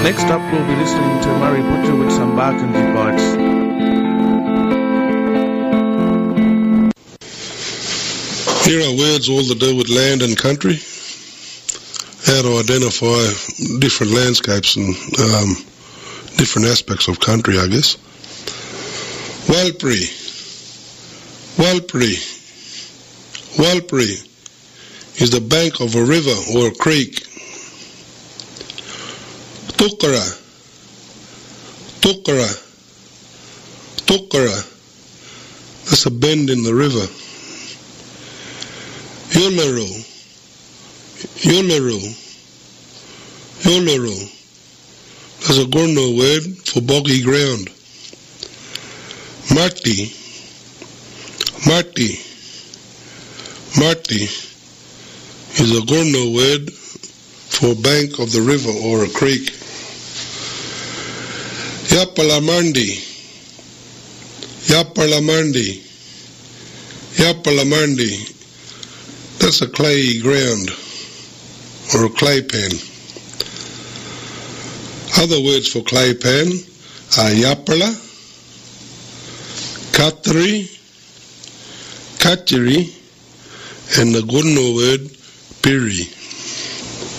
Next up, we'll be listening to Murray Butcher with some Barkindji Bites. Here are words all to do with land and country, how to identify different landscapes and different aspects of country, I guess. Walpri. Walpri. Walpri is the bank of a river or a creek. Tukara. Tukara. Tukara. That's a bend in the river. Yularu. Yularu. Yularu. That's a Gurno word for boggy ground. Marti. Marti. Marti is a Gurno word for bank of the river or a creek. Yapalamandi. Yapalamandi. Yapalamandi. That's a clayey ground or a clay pan. Other words for clay pan are yapala, katri, katiri, and the Gurno word piri.